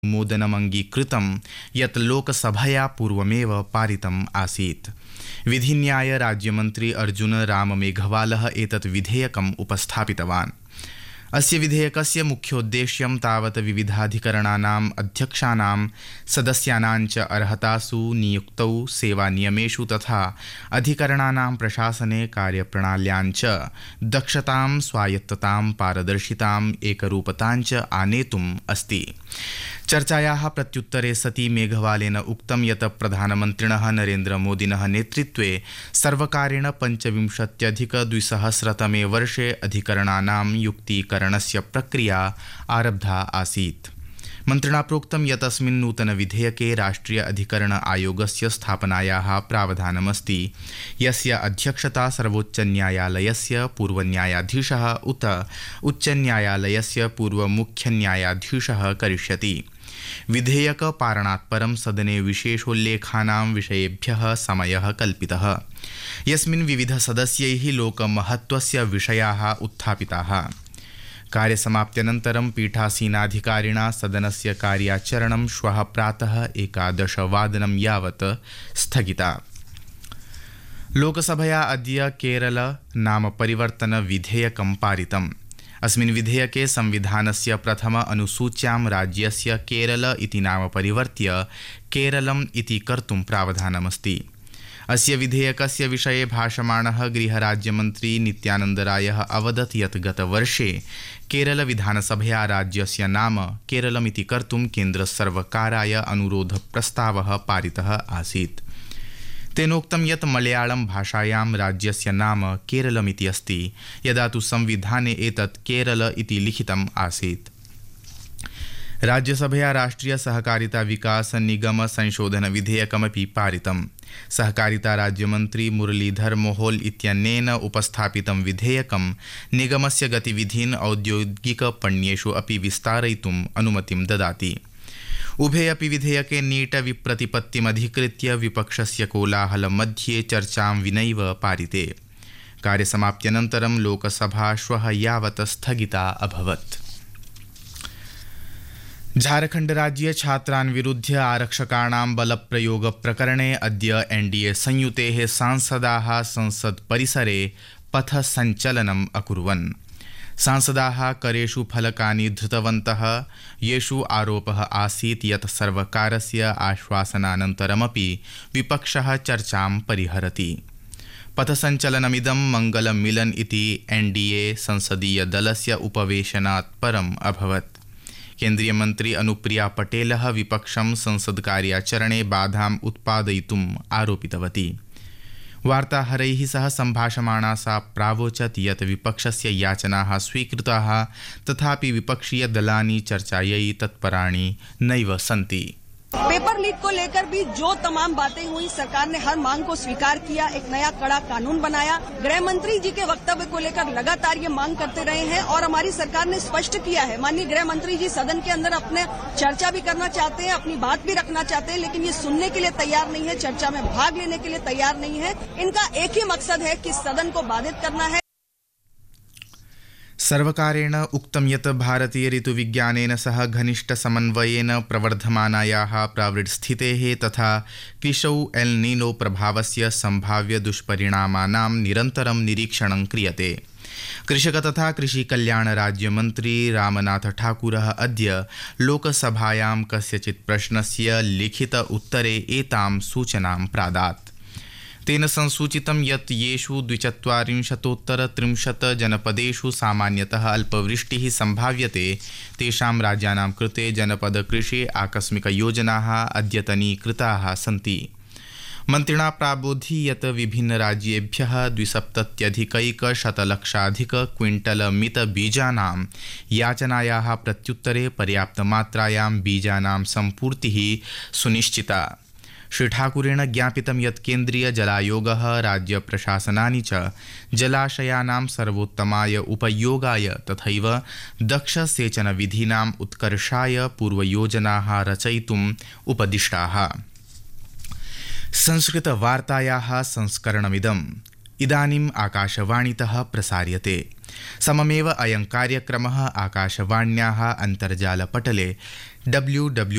मोदनमङ्गीकृतं यत् लोकसभया पूर्वमेव पारितम् आसीत्। विधिन्याय राज्यमन्त्री अर्जुन राम मेघवालः एतत् विधेयकम् उपस्थापितवान्। अस्य विधेयकस्य मुख्योद्देश्यं तावत् विविधाधिकरणानाम् अध्यक्षाणां सदस्यानां च अर्हतासु नियुक्तौ सेवानियमेषु तथा अधिकरणानां प्रशासने कार्यप्रणाल्यां च दक्षतां स्वायत्ततां पारदर्शिताम् एकरूपतां च आनेतुम् अस्ति। चर्चायाः प्रत्युत्तरे सति मेघवालेन उक्तं यत् प्रधानमन्त्रिणः नरेन्द्रमोदिनः नेतृत्वे सर्वकारेण 25-2000तमे वर्षे अधिकरणानां युक्तीकरणस्य प्रक्रिया आरब्धा आसीत्। मन्त्रिणा प्रोक्तं यत् अस्मिन् नूतनविधेयके राष्ट्रिय अधिकरण आयोगस्य स्थापनायाः प्रावधानमस्ति, यस्य अध्यक्षता सर्वोच्चन्यायालयस्य पूर्वन्यायाधीशः उत उच्चन्यायालयस्य पूर्वमुख्यन्यायाधीशः करिष्यति। विधेयकपारणात् परं सदने विशेषोल्लेखानां विषयेभ्यः समयः कल्पितः, यस्मिन् विविधसदस्यैः लोकमहत्त्वस्य विषयाः उत्थापिताः। कार्यसमाप्त्यनन्तरं पीठासीनाधिकारिणा सदनस्य कार्याचरणं श्वः प्रातः 11 यावत् स्थगिता। लोकसभया अद्य केरल नामपरिवर्तनविधेयकं पारितम्। अस्मिन् विधेयके संविधानस्य प्रथम अनुसूच्यां राज्यस्य केरल इति नाम परिवर्त्य केरलम् इति कर्तुं प्रावधानमस्ति। अस्य विधेयकस्य विषये भाषमाणः गृहराज्यमन्त्री नित्यानन्दरायः अवदत् यत् गतवर्षे केरलविधानसभया राज्यस्य नाम केरलमिति कर्तुं केन्द्रसर्वकाराय अनुरोधप्रस्तावः पारितः आसीत्। तेनोक्तं यत् मलयाळं भाषायां राज्यस्य नाम केरलमिति अस्ति, यदा तु संविधाने एतत् केरल इति लिखितम् आसीत्। राज्यसभया राष्ट्रिय सहकारिता विकास निगम संशोधन विधेयकमपि पारितम्। सहकारिता राज्यमन्त्री मुरलीधर मोहोल इत्यनेन उपस्थापितं विधेयकं निगमस्य गतिविधीन् औद्योगिकपण्येषु अपि विस्तारयितुम् अनुमतिं ददाति। उभे अपि विधेयके नीट विप्रतिपत्तिमधिकृत्य विपक्षस्य कोलाहलमध्ये चर्चां विनैव पारिते। कार्यसमाप्त्यनन्तरं लोकसभा श्वः यावत् स्थगिता अभवत्। झारखण्डराज्ये छात्रान् विरुध्य आरक्षकाणां बलप्रयोगप्रकरणे अद्य एनडीए संयुतेः सांसदाः संसत्परिसरे पथसञ्चलनम् अकुर्वन्। सांसदाः करेषु फलकानि धृतवन्तः, येषु आरोपः आसीत् यत् सर्वकारस्य आश्वासनानन्तरमपि विपक्षः चर्चां परिहरति। पथसञ्चलनमिदं मङ्गलमिलन इति एनडीए संसदीयदलस्य उपवेशनात् परम् अभवत्। केन्द्रीयमन्त्री अनुप्रिया पटेलः विपक्षं संसद्कार्याचरणे बाधाम् उत्पादयितुम् आरोपितवती। वार्ताहरैः सह सम्भाषमाणा सा प्रावोचत् यत् विपक्षस्य याचनाः स्वीकृताः, तथापि विपक्षीयदलानि चर्चायै तत्पराणि नैव सन्ति। पेपर लीक को लेकर भी जो तमाम बातें हुई, सरकार ने हर मांग को स्वीकार किया, एक नया कड़ा कानून बनाया। गृह मंत्री जी के वक्तव्य को लेकर लगातार ये मांग करते रहे हैं और हमारी सरकार ने स्पष्ट किया है। माननीय गृह मंत्री जी सदन के अंदर अपने चर्चा भी करना चाहते हैं, अपनी बात भी रखना चाहते हैं, लेकिन ये सुनने के लिए तैयार नहीं है, चर्चा में भाग लेने के लिए तैयार नहीं है। इनका एक ही मकसद है कि सदन को बाधित करना है। सर्वकारेण उक्तं यत् भारतीय ऋतुविज्ञानेन सह घनिष्ठसमन्वयेन प्रवर्धमानायाः प्रावृड्स्थितेः तथा कृषौ एल नीनो प्रभावस्य सम्भाव्य दुष्परिणामानां निरन्तरं निरीक्षणं क्रियते। कृषक तथा कृषिकल्याण राज्यमन्त्री रामनाथ ठाकुरः अद्य लोकसभायां कस्यचित् प्रश्नस्य लिखित उत्तरे एतां सूचनां प्रादात्। तेन संसूचितं यत् येषु 42-30 जनपदेषु सामान्यतः अल्पवृष्टिः सम्भाव्यते, तेषां राज्यानां कृते जनपदकृषि आकस्मिकयोजनाः अद्यतनीकृताः सन्ति। मन्त्रिणा प्राबोधि यत् विभिन्नराज्येभ्यः 270,100,00,000 क्विण्टलमितबीजानां याचनायाः प्रत्युत्तरे पर्याप्तमात्रायां बीजानां सम्पूर्तिः सुनिश्चिता। श्री ठाकुरेण ज्ञापितं यत् केन्द्रीय जलायोगः राज्यप्रशासनानि च जलाशयानां सर्वोत्तमाय उपयोगाय तथैव दक्षसेचनविधीनाम् उत्कर्षाय पूर्वयोजनाः रचयितुम् उपदिष्टाः। संस्कृतवार्तायाः संस्करणमिदम् इदानीम् आकाशवाणीतः प्रसार्यते। सममेव अयं कार्यक्रमः आकाशवाण्याः अन्तर्जालपटले www